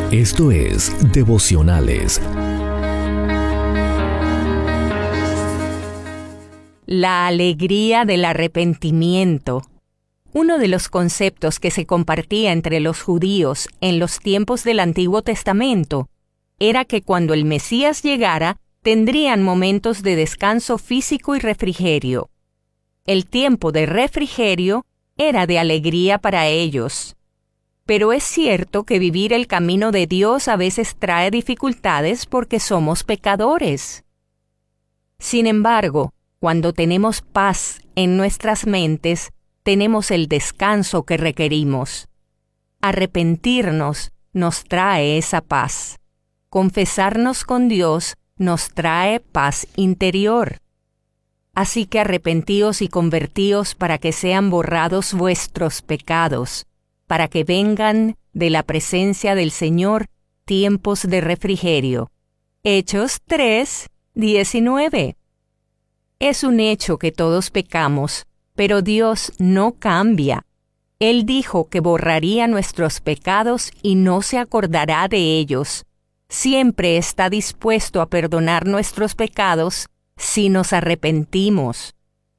Esto es Devocionales. La alegría del arrepentimiento. Uno de los conceptos que se compartía entre los judíos en los tiempos del Antiguo Testamento era que cuando el Mesías llegara, tendrían momentos de descanso físico y refrigerio. El tiempo de refrigerio era de alegría para ellos. Pero es cierto que vivir el camino de Dios a veces trae dificultades porque somos pecadores. Sin embargo, cuando tenemos paz en nuestras mentes, tenemos el descanso que requerimos. Arrepentirnos nos trae esa paz. Confesarnos con Dios nos trae paz interior. Así que arrepentíos y convertíos para que sean borrados vuestros pecados, para que vengan de la presencia del Señor tiempos de refrigerio. Hechos 3:19. Es un hecho que todos pecamos, pero Dios no cambia. Él dijo que borraría nuestros pecados y no se acordará de ellos. Siempre está dispuesto a perdonar nuestros pecados si nos arrepentimos.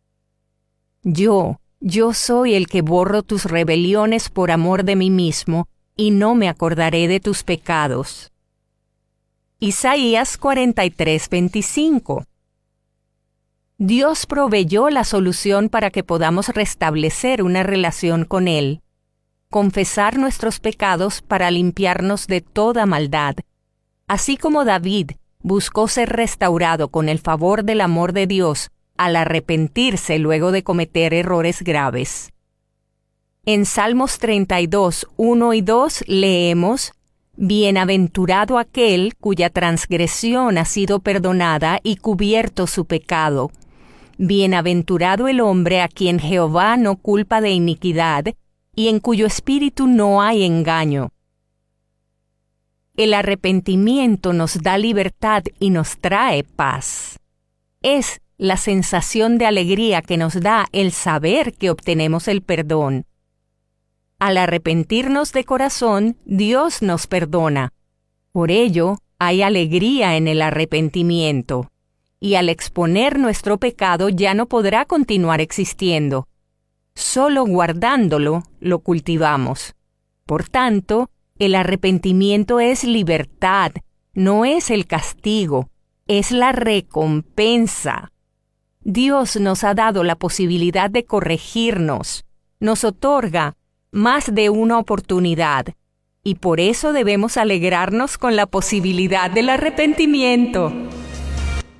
Yo soy el que borro tus rebeliones por amor de mí mismo, y no me acordaré de tus pecados. Isaías 43:25. Dios proveyó la solución para que podamos restablecer una relación con Él. Confesar nuestros pecados para limpiarnos de toda maldad. Así como David buscó ser restaurado con el favor del amor de Dios al arrepentirse luego de cometer errores graves. En Salmos 32:1 y 2 leemos: Bienaventurado aquel cuya transgresión ha sido perdonada y cubierto su pecado. Bienaventurado el hombre a quien Jehová no culpa de iniquidad y en cuyo espíritu no hay engaño. El arrepentimiento nos da libertad y nos trae paz. Es la sensación de alegría que nos da el saber que obtenemos el perdón. Al arrepentirnos de corazón, Dios nos perdona. Por ello, hay alegría en el arrepentimiento. Y al exponer nuestro pecado ya no podrá continuar existiendo. Solo guardándolo lo cultivamos. Por tanto, el arrepentimiento es libertad, no es el castigo, es la recompensa. Dios nos ha dado la posibilidad de corregirnos, nos otorga más de una oportunidad, y por eso debemos alegrarnos con la posibilidad del arrepentimiento.